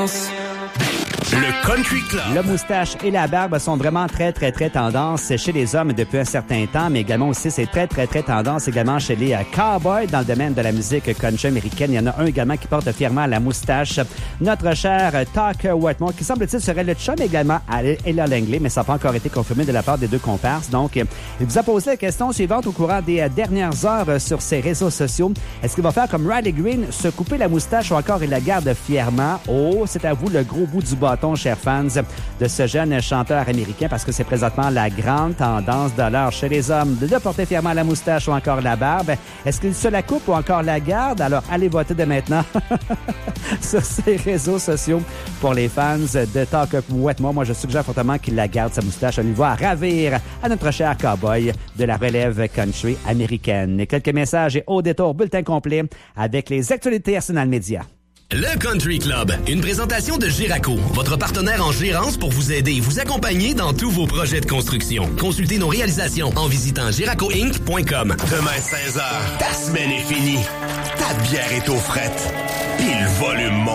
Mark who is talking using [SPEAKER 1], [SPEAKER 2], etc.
[SPEAKER 1] Le Country Club.
[SPEAKER 2] Le moustache et la barbe sont vraiment très tendance chez les hommes depuis un certain temps, mais également aussi c'est très tendance également chez les cowboys dans le domaine de la musique country américaine. Il y en a un également qui porte fièrement la moustache. Notre cher Tucker Wetmore, qui semble-t-il serait le chum également à Ella Langley, mais ça n'a pas encore été confirmé de la part des deux comparses. Donc, il vous a posé la question suivante au courant des dernières heures sur ses réseaux sociaux. Est-ce qu'il va faire comme Riley Green, se couper la moustache ou encore il la garde fièrement? Oh, c'est à vous le gros bout du bâton, chers fans de ce jeune chanteur américain, parce que c'est présentement la grande tendance de l'heure chez les hommes de porter fièrement la moustache ou encore la barbe. Est-ce qu'il se la coupe ou encore la garde? Alors, allez voter dès maintenant sur ces réseaux sociaux pour les fans de Talk Up Wetmore. Moi, je suggère fortement qu'il la garde, sa moustache. On y va ravir à notre cher cowboy de la relève country américaine. Et quelques messages et au détour, bulletin complet avec les actualités Arsenal Media.
[SPEAKER 1] Le Country Club, une présentation de Giraco, votre partenaire en gérance pour vous aider et vous accompagner dans tous vos projets de construction. Consultez nos réalisations en visitant giracoinc.com.
[SPEAKER 3] Demain 16h, ta semaine est finie. Ta bière est aux frettes. Puis le volume monte.